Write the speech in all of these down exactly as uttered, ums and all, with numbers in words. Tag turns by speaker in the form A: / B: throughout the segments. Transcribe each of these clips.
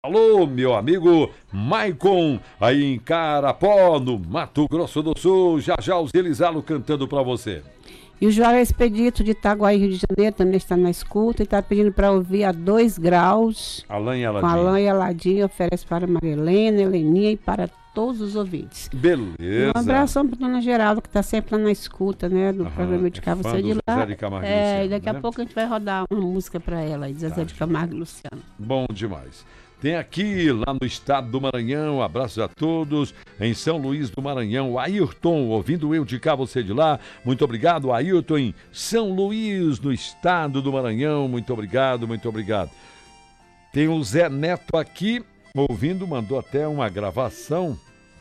A: Alô, meu amigo Maicon, aí em Carapó, no Mato Grosso do Sul. Já já os Elizalo cantando pra você.
B: E o Juarez Expedito de Itaguaí, Rio de Janeiro, também está na escuta e está pedindo para ouvir a dois graus.
A: Alain e
B: Com
A: Aladim.
B: Alain e Aladim, oferece para Maria Helena, Heleninha e para todos os ouvintes.
A: Beleza.
B: E um abração para Dona Geralda, que está sempre lá na escuta, né, do
A: Aham,
B: programa de cá,
A: é fã
B: você de
A: do
B: lá.
A: Zezé de Camargo e
B: É,
A: Luciano,
B: e daqui a
A: né?
B: pouco a gente vai rodar uma música para ela, aí, Zezé
A: Tá,
B: de Camargo e Luciano.
A: Bom demais. Tem aqui, lá no estado do Maranhão, abraços a todos, em São Luís do Maranhão, Ayrton, ouvindo eu de cá, você de lá, muito obrigado, Ayrton, em São Luís, no estado do Maranhão, muito obrigado, muito obrigado. Tem o Zé Neto aqui, ouvindo, mandou até uma gravação,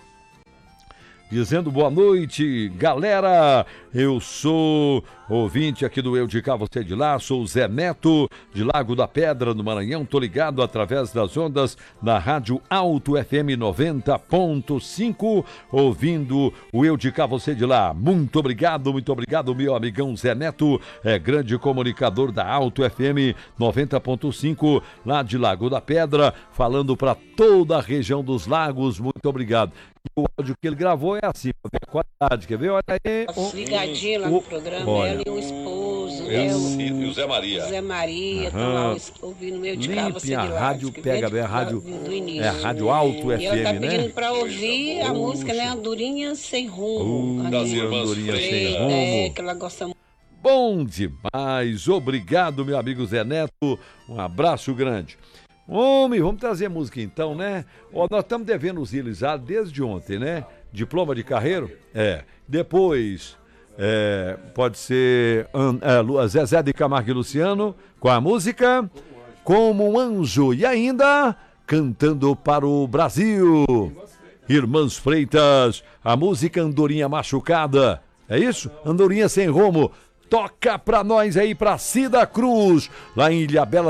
A: dizendo boa noite, galera, eu sou ouvinte aqui do Eu de Cá, você de lá, sou o Zé Neto, de Lago da Pedra, no Maranhão, tô ligado através das ondas da Rádio Alto F M noventa ponto cinco, ouvindo o Eu de Cá, você de lá. Muito obrigado, muito obrigado, meu amigão Zé Neto, é grande comunicador da Alto F M noventa ponto cinco, lá de Lago da Pedra, falando para toda a região dos lagos, muito obrigado. O áudio que ele gravou é assim, pra ver a qualidade, quer ver? Olha aí.
B: Ligadinho lá no programa,
A: olha.
B: ela e o esposo,
A: Eu-
B: né?
A: E
B: O
A: o Zé Maria.
B: Zé Maria, estão
A: Aham.
B: lá os- ouvindo o meu de cá, você de
A: Limpem a
B: lá.
A: rádio,
B: diz que
A: pega
B: vem
A: bem a
B: de-
A: rádio,
B: do início.
A: é a Rádio Alto
B: E
A: F
B: ela tá
A: M,
B: pedindo
A: né?
B: pra ouvir a música, né? Andorinha Sem Rumo.
A: Uh,
B: Das
A: Andorinha Sem Rumo.
B: É, que ela gosta muito.
A: Bom demais, obrigado, meu amigo Zé Neto, um abraço grande. Homem, vamos trazer música então, né? Ó, nós estamos devendo os Elizado desde ontem, né? Diploma de carreiro? É. Depois, é, pode ser an, é, Lu- Zezé de Camargo e Luciano, com a música Como um Anjo. E ainda, Cantando para o Brasil. Irmãs Freitas, a música Andorinha Machucada. É isso? Andorinha Sem Rumo. Toca pra nós aí, pra Cida Cruz, lá em Ilhabela